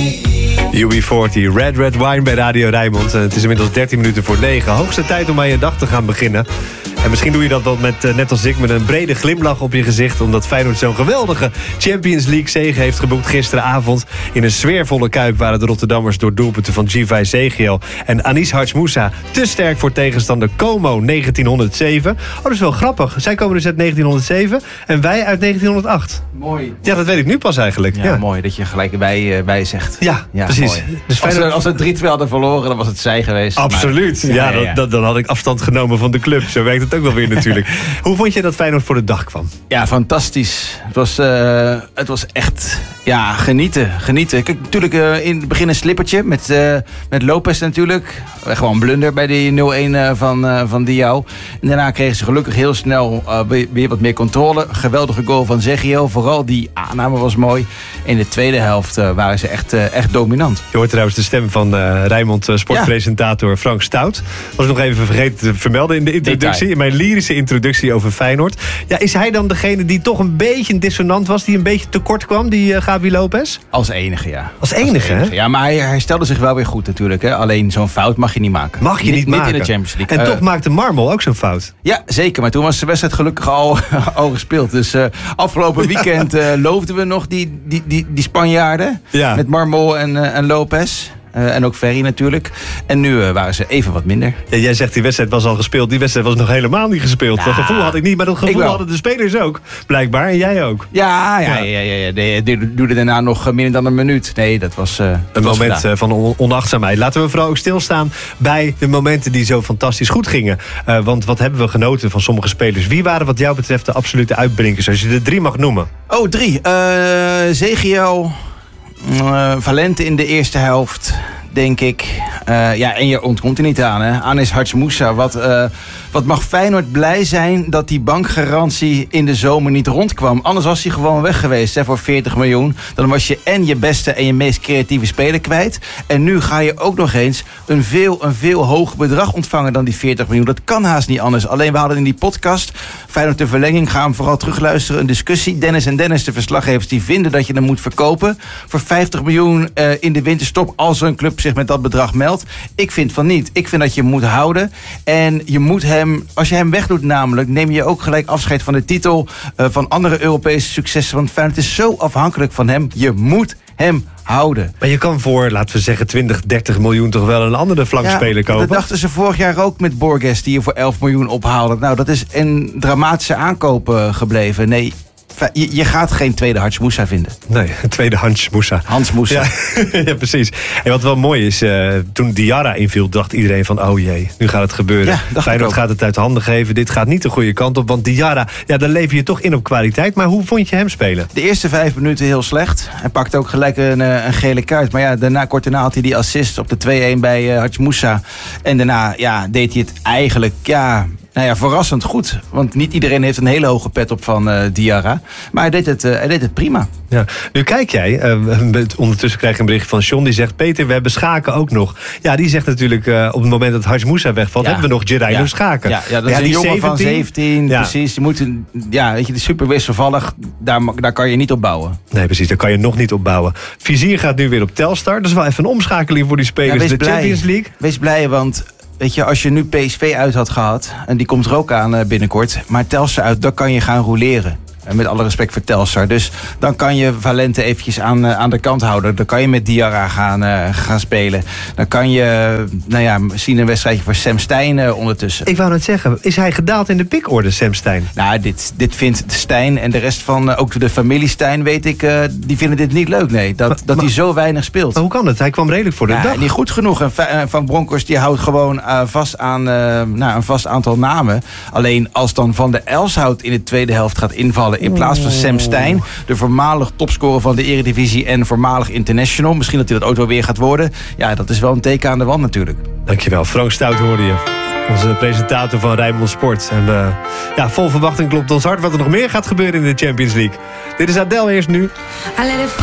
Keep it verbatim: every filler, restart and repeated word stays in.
U B veertig, Red Red Wine bij Radio Rijnmond. Het is inmiddels dertien minuten voor negen. Hoogste tijd om aan je dag te gaan beginnen. En misschien doe je dat wel met, net als ik, met een brede glimlach op je gezicht. Omdat Feyenoord zo'n geweldige Champions League zege heeft geboekt gisteravond. In een sfeervolle Kuip waren de Rotterdammers door doelpunten van Givay Zegiel en Anis Hartsmoussa te sterk voor tegenstander Como negentienhonderdzeven. Oh, dat is wel grappig. Zij komen dus uit negentienhonderdzeven en wij uit negentienhonderdacht. Mooi. Ja, dat weet ik nu pas eigenlijk. Ja, ja. Mooi dat je gelijk bij, uh, bij zegt. Ja, ja precies. Dus als, we, als we drie twee hadden verloren, dan was het zij geweest. Absoluut. Maar, ja, ja, ja, ja. Dan, dan had ik afstand genomen van de club. Zo werkt het ook wel weer natuurlijk. Hoe vond je dat Feyenoord voor de dag kwam? Ja, fantastisch. Het was, uh, het was echt ja, genieten. genieten. Kijk, natuurlijk uh, in het begin een slippertje met, uh, met Lopez natuurlijk. Gewoon blunder bij die nul-een uh, van, uh, van Diao. En daarna kregen ze gelukkig heel snel uh, weer wat meer controle. Geweldige goal van Zegiel. Vooral die aanname was mooi. In de tweede helft uh, waren ze echt, uh, echt dominant. Je hoort trouwens de stem van uh, Rijnmond uh, sportpresentator ja. Frank Stout. Was nog even vergeten te vermelden in de introductie. Detail. In mijn lyrische introductie over Feyenoord. Ja, is hij dan degene die toch een beetje dissonant was? Die een beetje tekort kwam, die uh, Gabi Lopez? Als enige, ja. Als enige, hè? Ja, maar hij herstelde zich wel weer goed natuurlijk. Hè? Alleen zo'n fout mag je niet maken. Mag je niet, niet maken? Niet in de Champions League. En uh, toch maakte Marmol ook zo'n fout. Ja, zeker. Maar toen was de wedstrijd gelukkig al, al gespeeld. Dus uh, afgelopen weekend uh, loofden we nog die, die, die, die Spanjaarden. Ja. Met Marmol en, uh, en Lopez. Uh, en ook Ferry natuurlijk. En nu uh, waren ze even wat minder. Ja, jij zegt die wedstrijd was al gespeeld. Die wedstrijd was nog helemaal niet gespeeld. Ja, dat gevoel had ik niet, maar dat gevoel hadden de spelers ook. Blijkbaar. En jij ook. Ja, ja, ja. ja, ja, ja. Die duurde daarna nog minder dan een minuut. Nee, dat was uh, Een was moment gedaan. van on- onachtzaamheid. Laten we vooral ook stilstaan bij de momenten die zo fantastisch goed gingen. Uh, want wat hebben we genoten van sommige spelers? Wie waren wat jou betreft de absolute uitblinkers? Als je de drie mag noemen. Oh, drie. Uh, Zegiel. Uh, Valente in de eerste helft. Denk ik. Uh, ja, en je ontkomt er niet aan, hè. Anis Hartsmoussa. Wat, uh, wat mag Feyenoord blij zijn dat die bankgarantie in de zomer niet rondkwam. Anders was hij gewoon weg geweest, hè, voor veertig miljoen. Dan was je en je beste en je meest creatieve speler kwijt. En nu ga je ook nog eens een veel, een veel hoger bedrag ontvangen dan die veertig miljoen. Dat kan haast niet anders. Alleen we hadden in die podcast, Feyenoord de verlenging, gaan we vooral terugluisteren, een discussie. Dennis en Dennis, de verslaggevers, die vinden dat je hem moet verkopen voor vijftig miljoen uh, in de winterstop als er een club zich met dat bedrag meldt. Ik vind van niet. Ik vind dat je hem moet houden. En je moet hem, als je hem wegdoet namelijk, neem je ook gelijk afscheid van de titel, uh, van andere Europese successen. Want Feyenoord is zo afhankelijk van hem. Je moet hem houden. Maar je kan voor, laten we zeggen, twintig, dertig miljoen toch wel een andere flankspeler ja, kopen? Dat dachten ze vorig jaar ook met Borges, die je voor elf miljoen ophaalde. Nou, dat is een dramatische aankoop uh, gebleven. Nee, Je, je gaat geen tweede Hartsmoussa vinden. Nee, een tweede Hartsmoussa. Hans Moussa. Ja, ja, precies. En wat wel mooi is, uh, toen Diarra inviel, dacht iedereen van, oh jee, nu gaat het gebeuren. Ja, Feyenoord gaat het uit handen geven. Dit gaat niet de goede kant op, want Diarra, ja, daar lever je toch in op kwaliteit. Maar hoe vond je hem spelen? De eerste vijf minuten heel slecht. Hij pakte ook gelijk een, een gele kaart. Maar ja, daarna, kort daarna had hij die assist op de twee-een bij uh, Hartsmoussa. En daarna, ja, deed hij het eigenlijk, ja... Nou ja, verrassend goed. Want niet iedereen heeft een hele hoge pet op van uh, Diarra. Maar hij deed het, uh, hij deed het prima. Ja. Nu kijk jij, uh, ondertussen krijg ik een bericht van John. Die zegt, Peter, we hebben Schaken ook nog. Ja, die zegt natuurlijk, uh, op het moment dat Hartsmoussa wegvalt, ja. hebben we nog Gereino ja. Schaken. Ja, ja, dat is ja, een jongen zeventien van zeventien, ja. precies. Je moet een, ja, weet je, de super wisselvallig, daar, daar kan je niet op bouwen. Nee, precies, daar kan je nog niet op bouwen. Vizier gaat nu weer op Telstar. Dat is wel even een omschakeling voor die spelers. Ja, de blij. Champions League. Wees blij, want... Weet je, als je nu P S V uit had gehad, en die komt er ook aan binnenkort, maar Telstar uit, dan kan je gaan roleren. Met alle respect voor Telstar. Dus dan kan je Valente eventjes aan, uh, aan de kant houden. Dan kan je met Diarra gaan, uh, gaan spelen. Dan kan je, nou ja, misschien een wedstrijdje voor Sam Stein uh, ondertussen. Ik wou net zeggen, is hij gedaald in de pikorde, Sam Stein? Nou, dit, dit vindt Stein en de rest van, uh, ook de familie Stein, weet ik, uh, die vinden dit niet leuk, nee. Dat, maar, dat maar, hij zo weinig speelt. Maar hoe kan het? Hij kwam redelijk voor de ja, dag. Niet goed genoeg. En Van Bronckhorst die houdt gewoon uh, vast aan uh, nou, een vast aantal namen. Alleen als dan Van der Elshout in de tweede helft gaat invallen in plaats van Sam Stein, de voormalig topscorer van de Eredivisie en voormalig international. Misschien dat hij dat ook wel weer gaat worden. Ja, dat is wel een teken aan de wand natuurlijk. Dankjewel. Frank Stout hoorde je. Onze presentator van Rijnmond Sport. En uh, ja, vol verwachting klopt ons hart wat er nog meer gaat gebeuren in de Champions League. Dit is Adele eerst nu.